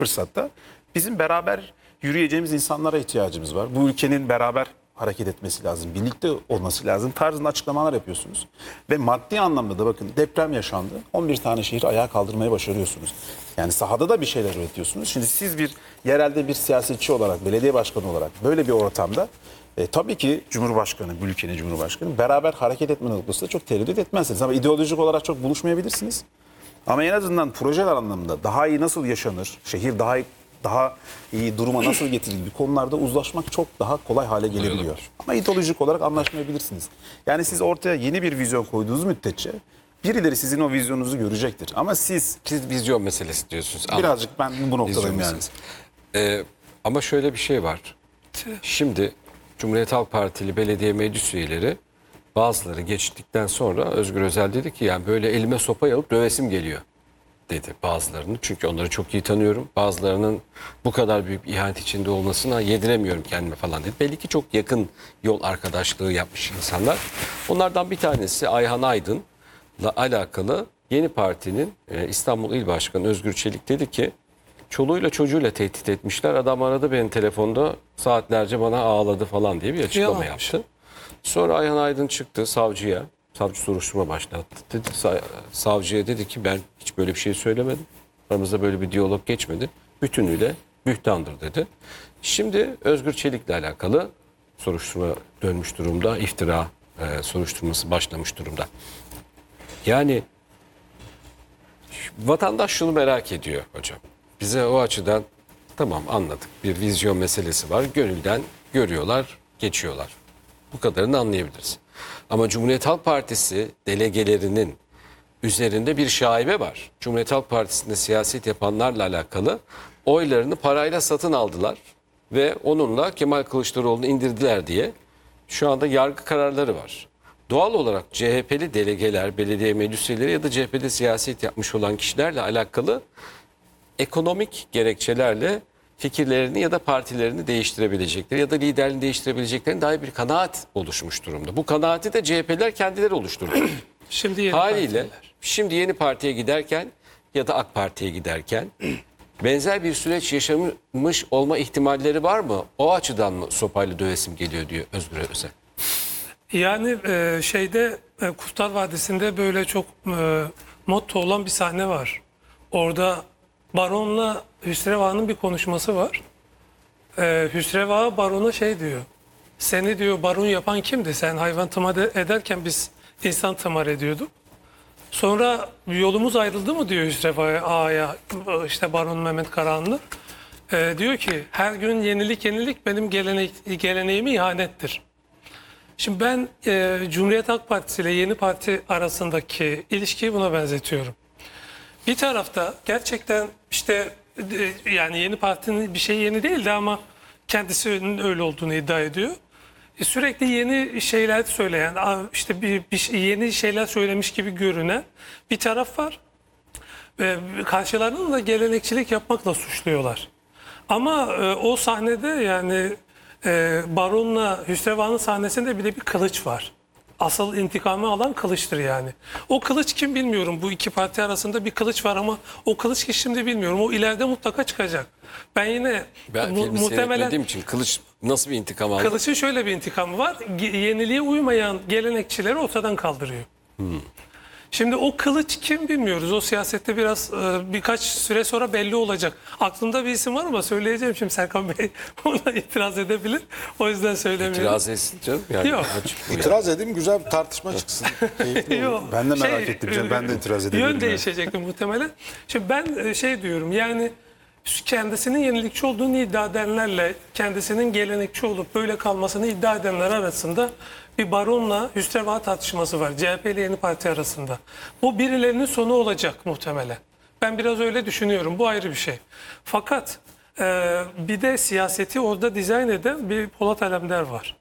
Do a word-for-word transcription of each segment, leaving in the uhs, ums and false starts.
fırsatta bizim beraber yürüyeceğimiz insanlara ihtiyacımız var. Bu ülkenin beraber hareket etmesi lazım, birlikte olması lazım tarzında açıklamalar yapıyorsunuz. Ve maddi anlamda da bakın deprem yaşandı. on bir tane şehir ayağa kaldırmayı başarıyorsunuz. Yani sahada da bir şeyler üretiyorsunuz. Şimdi siz bir yerelde bir siyasetçi olarak, belediye başkanı olarak böyle bir ortamda e, tabii ki Cumhurbaşkanı, bu ülkenin Cumhurbaşkanı beraber hareket etme noktasında çok tereddüt etmezsiniz. Ama ideolojik olarak çok buluşmayabilirsiniz. Ama en azından projeler anlamında daha iyi nasıl yaşanır, şehir daha iyi, daha iyi duruma nasıl getirilir gibi konularda uzlaşmak çok daha kolay hale gelebiliyor. Ama ideolojik olarak anlaşmayabilirsiniz. Yani siz ortaya yeni bir vizyon koyduğunuz müddetçe birileri sizin o vizyonunuzu görecektir. Ama siz... Siz vizyon meselesi diyorsunuz. Birazcık ben bu noktadayım yani. Ee, ama şöyle bir şey var. Şimdi Cumhuriyet Halk Partili belediye meclis üyeleri bazıları geçtikten sonra Özgür Özel dedi ki yani böyle elime sopayı alıp dövesim geliyor dedi bazılarını. Çünkü onları çok iyi tanıyorum. Bazılarının bu kadar büyük bir ihanet içinde olmasına yediremiyorum kendime falan dedi. Belli ki çok yakın yol arkadaşlığı yapmış insanlar. Onlardan bir tanesi Ayhan Aydın'la alakalı Yeni Parti'nin e, İstanbul İl Başkanı Özgür Çelik dedi ki çoluğuyla çocuğuyla tehdit etmişler. Adam aradı beni telefonda saatlerce bana ağladı falan diye bir açıklama Yalanmış. yaptı. Sonra Ayhan Aydın çıktı savcıya. Savcı soruşturma başlattı. Dedi, savcıya dedi ki ben hiç böyle bir şey söylemedim. Aramızda böyle bir diyalog geçmedi. Bütünüyle bühtandır dedi. Şimdi Özgür Çelik'le alakalı soruşturma dönmüş durumda. İftira e, soruşturması başlamış durumda. Yani vatandaş şunu merak ediyor hocam. Bize o açıdan tamam anladık. Bir vizyon meselesi var. Gönülden görüyorlar, geçiyorlar. Bu kadarını anlayabiliriz. Ama Cumhuriyet Halk Partisi delegelerinin üzerinde bir şaibe var. Cumhuriyet Halk Partisi'nde siyaset yapanlarla alakalı oylarını parayla satın aldılar ve onunla Kemal Kılıçdaroğlu'nu indirdiler diye şu anda yargı kararları var. Doğal olarak C H P'li delegeler, belediye meclis üyeleri ya da C H P'de siyaset yapmış olan kişilerle alakalı ekonomik gerekçelerle fikirlerini ya da partilerini değiştirebilecekleri ya da liderliğini değiştirebileceklerine dair bir kanaat oluşmuş durumda. Bu kanaati de C H P'liler kendileri oluşturdu. Şimdi yeni Haliyle partiler. şimdi yeni partiye giderken ya da AK Parti'ye giderken benzer bir süreç yaşamış olma ihtimalleri var mı? O açıdan mı sopayla dövesim geliyor diyor Özgür Özel. Yani e, şeyde e, Kurtlar Vadisi'nde böyle çok e, motto olan bir sahne var. Orada Baron'la Hüsreva'nın bir konuşması var. E, Hüsreva Baron'a şey diyor. Seni diyor Baron yapan kimdi? Sen hayvan tımar ederken biz insan tımar ediyorduk. Sonra yolumuz ayrıldı mı diyor Hüsreva'ya, Ağa'ya, işte Baron Mehmet Karahanlı. E, diyor ki her gün yenilik yenilik benim gelenek, geleneğime ihanettir. Şimdi ben e, Cumhuriyet Halk Partisi ile Yeni Parti arasındaki ilişkiyi buna benzetiyorum. Bir tarafta gerçekten işte e, yani Yeni Parti'nin bir şey yeni değildi ama kendisinin öyle olduğunu iddia ediyor. E, sürekli yeni şeyler söyleyen, işte bir, bir şey- yeni şeyler söylemiş gibi görünen bir taraf var. E, karşılarını da gelenekçilik yapmakla suçluyorlar. Ama e, o sahnede yani e, Baron'la Hüsreva'nın sahnesinde bir de bir kılıç var. Asıl intikamı alan kılıçtır yani. O kılıç kim bilmiyorum. Bu iki parti arasında bir kılıç var ama o kılıç ki şimdi bilmiyorum. O ileride mutlaka çıkacak. Ben yine Ben mu- filmi muhtemelen seyretmediğim için Kılıç nasıl bir intikam aldı? kılıçın şöyle bir intikamı var. Ge- Yeniliğe uymayan gelenekçileri ortadan kaldırıyor. Şimdi o kılıç kim bilmiyoruz. O siyasette biraz e, birkaç süre sonra belli olacak. Aklımda bir isim var ama söyleyeceğim şimdi Serkan Bey ona itiraz edebilir. O yüzden söylemiyorum. İtiraz etsin canım. Yani Yok. açık bu yani. İtiraz edeyim, güzel bir tartışma çıksın. Keyifli olur. Yok. Ben de merak ettim canım, ben de itiraz edebilirim Yön yani. değişecekti muhtemelen. Şimdi ben e, şey diyorum yani kendisinin yenilikçi olduğunu iddia edenlerle kendisinin gelenekçi olup böyle kalmasını iddia edenler arasında bir Baron'la Hüsreva tartışması var. C H P ile Yeni Parti arasında. Bu birilerinin sonu olacak muhtemelen. Ben biraz öyle düşünüyorum. Bu ayrı bir şey. Fakat e, bir de siyaseti orada dizayn eden bir Polat Alemdar var.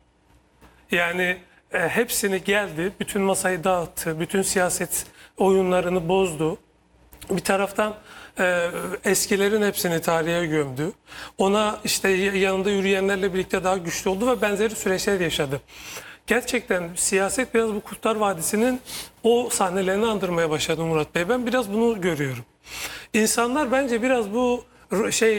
Yani e, hepsini geldi, bütün masayı dağıttı, bütün siyaset oyunlarını bozdu. Bir taraftan e, eskilerin hepsini tarihe gömdü. Ona işte yanında yürüyenlerle birlikte daha güçlü oldu ve benzeri süreçler yaşadı. Gerçekten siyaset biraz bu Kurtlar Vadisi'nin o sahnelerini andırmaya başladı Murat Bey. Ben biraz bunu görüyorum. İnsanlar bence biraz bu ro- şey